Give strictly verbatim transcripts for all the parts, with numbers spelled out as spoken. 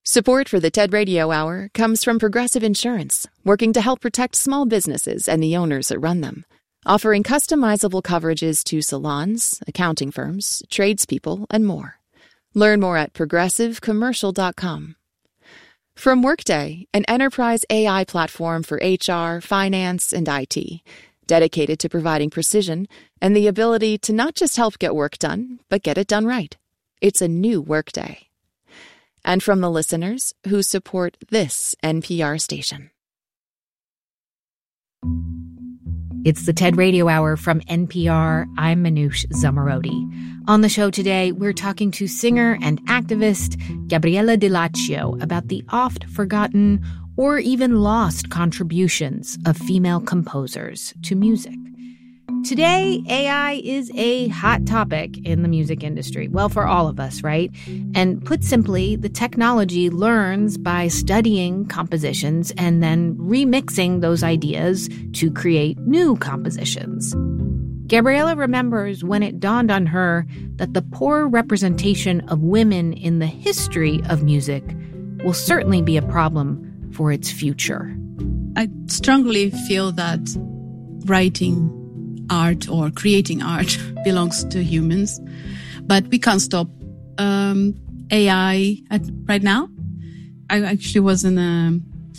Support for the TED Radio Hour comes from Progressive Insurance, working to help protect small businesses and the owners that run them, offering customizable coverages to salons, accounting firms, tradespeople, and more. Learn more at progressive commercial dot com. From Workday, an enterprise A I platform for H R, finance, and I T, dedicated to providing precision and the ability to not just help get work done, but get it done right. It's a new Workday. And from the listeners who support this N P R station. It's the TED Radio Hour from N P R. I'm Manoush Zomorodi. On the show today, we're talking to singer and activist Gabriela Di Laccio about the oft-forgotten or even lost contributions of female composers to music. Today, A I is a hot topic in the music industry. Well, for all of us, right? And put simply, the technology learns by studying compositions and then remixing those ideas to create new compositions. Gabriela remembers when it dawned on her that the poor representation of women in the history of music will certainly be a problem for its future. I strongly feel that writing art or creating art belongs to humans, but we can't stop um, A I at, right now. I actually was in a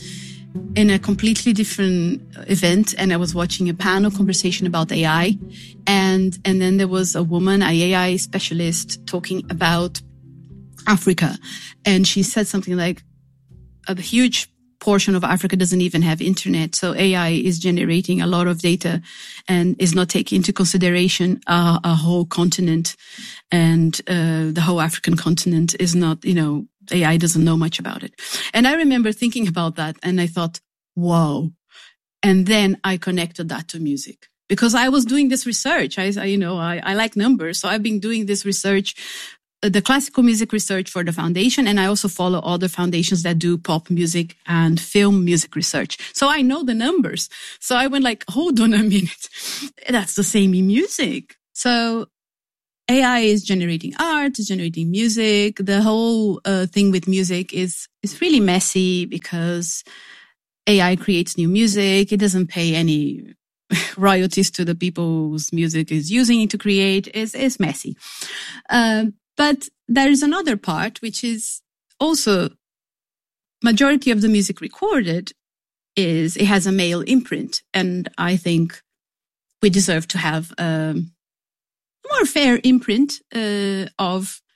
in a completely different event, and I was watching a panel conversation about A I, and and then there was a woman, an A I specialist, talking about Africa, and she said something like, a huge portion of Africa doesn't even have internet. So A I is generating a lot of data and is not taking into consideration uh, a whole continent. And uh, the whole African continent is not, you know, A I doesn't know much about it. And I remember thinking about that and I thought, whoa. And then I connected that to music because I was doing this research. I, I you know, I, I like numbers. So I've been doing this research, the classical music research for the foundation, and I also follow other foundations that do pop music and film music research. So I know the numbers. So I went like, hold on a minute. That's the same in music. So A I is generating art, is generating music. The whole uh, thing with music is, is really messy because A I creates new music. It doesn't pay any royalties to the people whose music is using it to create. It's, it's messy. Um, But there is another part, which is also majority of the music recorded is it has a male imprint. And I think we deserve to have a more fair imprint uh, of